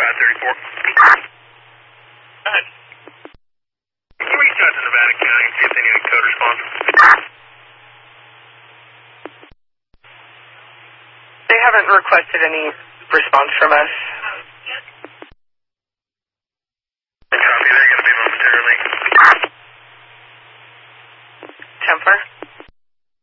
534. Go ahead. Can you reach out to Nevada County and see if they need a code response? They haven't requested any response from us.